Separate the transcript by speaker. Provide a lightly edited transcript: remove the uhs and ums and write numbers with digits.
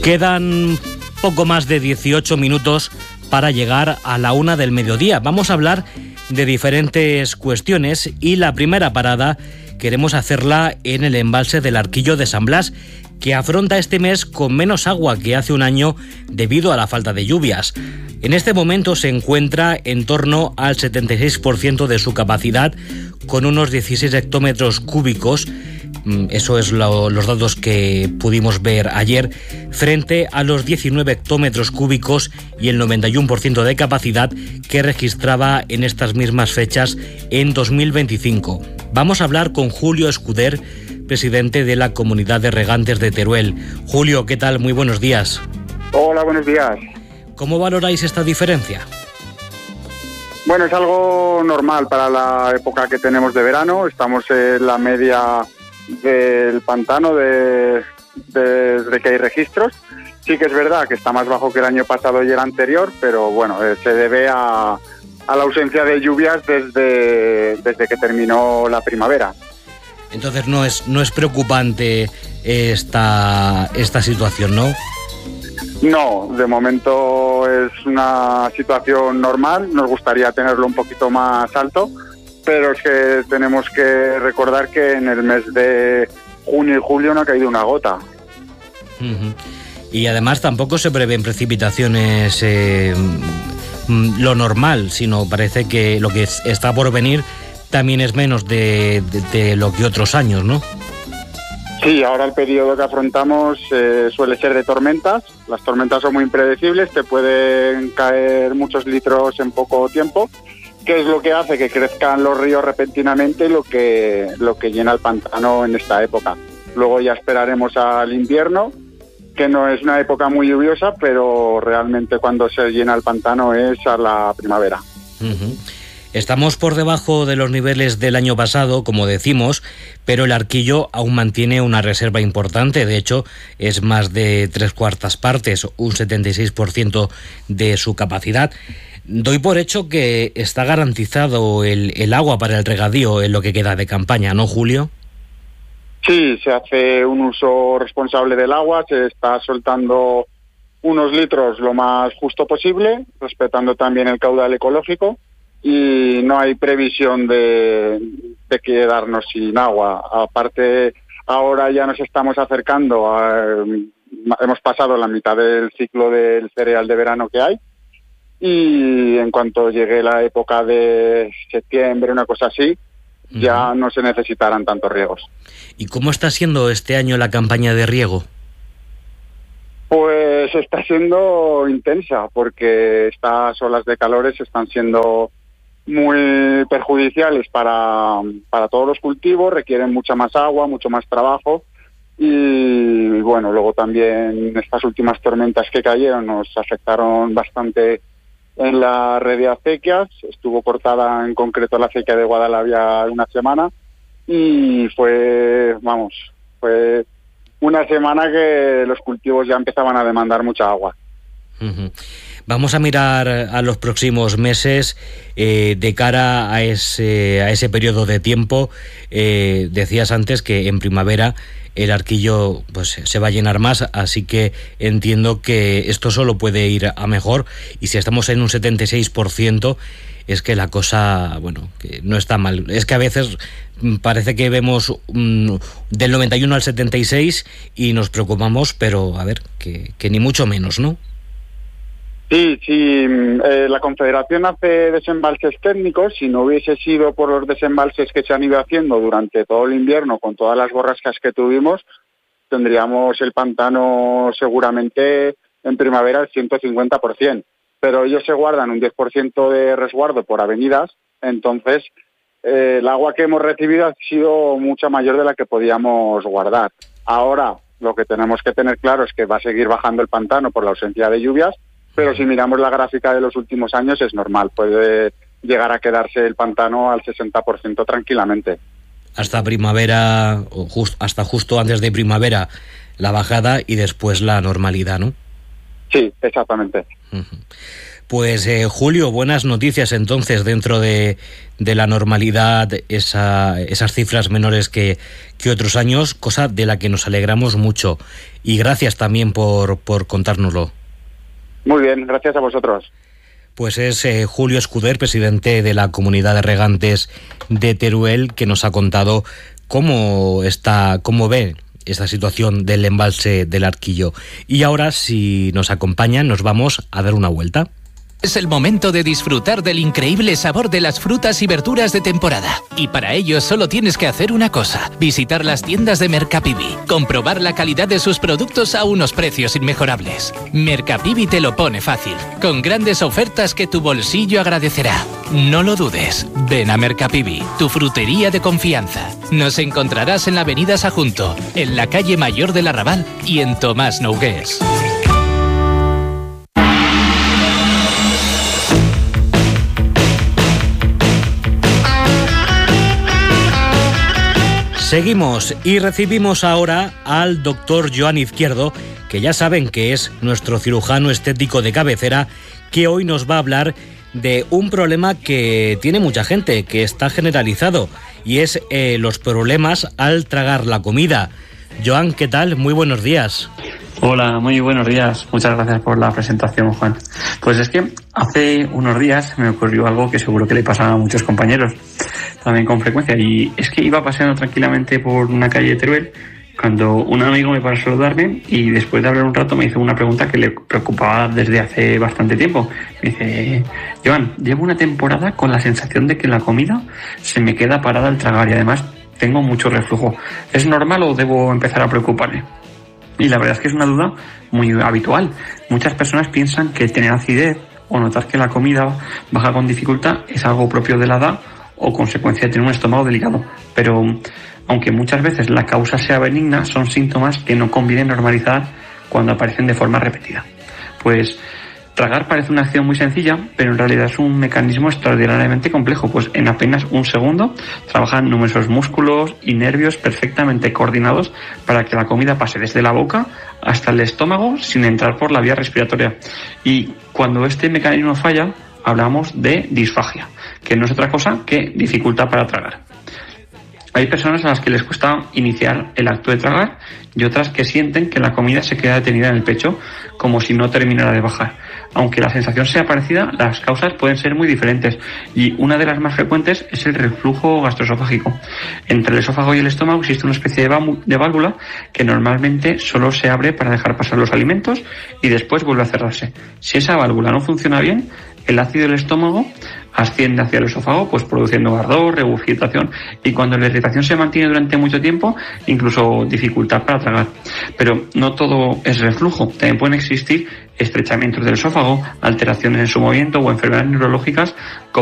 Speaker 1: Quedan poco más de 18 minutos para llegar a la 1 del mediodía. Vamos a hablar de diferentes cuestiones y la primera parada queremos hacerla en el embalse del Arquillo de San Blas, que afronta este mes con menos agua que hace un año debido a la falta de lluvias. En este momento se encuentra en torno al 76% de su capacidad, con unos 16 hectómetros cúbicos. Eso es los datos que pudimos ver ayer, frente a los 19 hectómetros cúbicos y el 91% de capacidad que registraba en estas mismas fechas en 2025. Vamos a hablar con Julio Escuder, presidente de la Comunidad de Regantes de Teruel. Julio, ¿qué tal? Muy buenos días.
Speaker 2: Hola, buenos días.
Speaker 1: ¿Cómo valoráis esta diferencia?
Speaker 2: Bueno, es algo normal para la época que tenemos de verano. Estamos en la media del pantano desde que hay registros. Sí que es verdad que está más bajo que el año pasado y el anterior, pero bueno, se debe a la ausencia de lluvias desde que terminó la primavera.
Speaker 1: Entonces no es preocupante esta situación, ¿no?
Speaker 2: No, de momento es una situación normal. Nos gustaría tenerlo un poquito más alto, pero es que tenemos que recordar que en el mes de junio y julio no ha caído una gota.
Speaker 1: Uh-huh. Y además tampoco se prevén precipitaciones lo normal, sino parece que lo que está por venir también es menos de lo que otros años, ¿no?
Speaker 2: Sí, ahora el periodo que afrontamos suele ser de tormentas. Las tormentas son muy impredecibles, te pueden caer muchos litros en poco tiempo, que es lo que hace que crezcan los ríos repentinamente, lo que llena el pantano en esta época. Luego ya esperaremos al invierno, que no es una época muy lluviosa, pero realmente cuando se llena el pantano es a la primavera.
Speaker 1: Uh-huh. Estamos por debajo de los niveles del año pasado, como decimos, pero el Arquillo aún mantiene una reserva importante. De hecho, es más de 3/4 partes, un 76% de su capacidad. Doy por hecho que está garantizado el agua para el regadío en lo que queda de campaña, ¿no, Julio?
Speaker 2: Sí, se hace un uso responsable del agua, se está soltando unos litros lo más justo posible, respetando también el caudal ecológico, y no hay previsión de quedarnos sin agua. Aparte, ahora ya nos estamos acercando, hemos pasado la mitad del ciclo del cereal de verano que hay, y en cuanto llegue la época de septiembre, una cosa así, ya no se necesitarán tantos riegos.
Speaker 1: ¿Y cómo está siendo este año la campaña de riego?
Speaker 2: Pues está siendo intensa, porque estas olas de calores están siendo muy perjudiciales para todos los cultivos, requieren mucha más agua, mucho más trabajo, y bueno, luego también estas últimas tormentas que cayeron nos afectaron bastante en la red de acequias. Estuvo cortada en concreto la acequia de Guadalajara una semana, y fue una semana que los cultivos ya empezaban a demandar mucha agua.
Speaker 1: Uh-huh. Vamos a mirar a los próximos meses de cara a ese periodo de tiempo. Decías antes que en primavera el Arquillo pues se va a llenar más, así que entiendo que esto solo puede ir a mejor, y si estamos en un 76% es que la cosa, bueno, que no está mal. Es que a veces parece que vemos del 91 al 76 y nos preocupamos, pero a ver, que ni mucho menos, ¿no?
Speaker 2: Sí, la Confederación hace desembalses técnicos. Si no hubiese sido por los desembalses que se han ido haciendo durante todo el invierno, con todas las borrascas que tuvimos, tendríamos el pantano seguramente en primavera al 150%. Pero ellos se guardan un 10% de resguardo por avenidas, entonces el agua que hemos recibido ha sido mucha mayor de la que podíamos guardar. Ahora lo que tenemos que tener claro es que va a seguir bajando el pantano por la ausencia de lluvias, pero si miramos la gráfica de los últimos años es normal, puede llegar a quedarse el pantano al 60% tranquilamente.
Speaker 1: Hasta primavera, hasta justo antes de primavera, la bajada y después la normalidad, ¿no?
Speaker 2: Sí, exactamente.
Speaker 1: Uh-huh. Pues Julio, buenas noticias entonces dentro de la normalidad, esas cifras menores que otros años, cosa de la que nos alegramos mucho. Y gracias también por contárnoslo.
Speaker 2: Muy bien, gracias a vosotros.
Speaker 1: Pues es Julio Escuder, presidente de la Comunidad de Regantes de Teruel, que nos ha contado cómo ve esta situación del embalse del Arquillo. Y ahora, si nos acompañan, nos vamos a dar una vuelta.
Speaker 3: Es el momento de disfrutar del increíble sabor de las frutas y verduras de temporada. Y para ello solo tienes que hacer una cosa: visitar las tiendas de Mercapivi, comprobar la calidad de sus productos a unos precios inmejorables. Mercapivi te lo pone fácil, con grandes ofertas que tu bolsillo agradecerá. No lo dudes, ven a Mercapivi, tu frutería de confianza. Nos encontrarás en la avenida Sajunto, en la calle Mayor del Arrabal y en Tomás Nogués.
Speaker 1: Seguimos y recibimos ahora al doctor Joan Izquierdo, que ya saben que es nuestro cirujano estético de cabecera, que hoy nos va a hablar de un problema que tiene mucha gente, que está generalizado, y es los problemas al tragar la comida. Joan, ¿qué tal? Muy buenos días.
Speaker 4: Hola, muy buenos días. Muchas gracias por la presentación, Juan. Pues es que hace unos días me ocurrió algo que seguro que le pasa a muchos compañeros, también con frecuencia, y es que iba paseando tranquilamente por una calle de Teruel cuando un amigo me paró a saludarme y después de hablar un rato me hizo una pregunta que le preocupaba desde hace bastante tiempo. Me dice: Joan, llevo una temporada con la sensación de que la comida se me queda parada al tragar y además tengo mucho reflujo. ¿Es normal o debo empezar a preocuparme? Y la verdad es que es una duda muy habitual. Muchas personas piensan que tener acidez o notar que la comida baja con dificultad es algo propio de la edad o consecuencia de tener un estómago delicado. Pero aunque muchas veces la causa sea benigna, son síntomas que no conviene normalizar cuando aparecen de forma repetida. Pues tragar parece una acción muy sencilla, pero en realidad es un mecanismo extraordinariamente complejo, pues en apenas un segundo trabajan numerosos músculos y nervios perfectamente coordinados para que la comida pase desde la boca hasta el estómago sin entrar por la vía respiratoria. Y cuando este mecanismo falla, hablamos de disfagia, que no es otra cosa que dificultad para tragar. Hay personas a las que les cuesta iniciar el acto de tragar y otras que sienten que la comida se queda detenida en el pecho como si no terminara de bajar. Aunque la sensación sea parecida, las causas pueden ser muy diferentes y una de las más frecuentes es el reflujo gastroesofágico. Entre el esófago y el estómago existe una especie de válvula que normalmente solo se abre para dejar pasar los alimentos y después vuelve a cerrarse. Si esa válvula no funciona bien, el ácido del estómago asciende hacia el esófago, pues produciendo ardor, regurgitación, y cuando la irritación se mantiene durante mucho tiempo, incluso dificultad para tragar. Pero no todo es reflujo, también pueden existir estrechamientos del esófago, alteraciones en su movimiento o enfermedades neurológicas como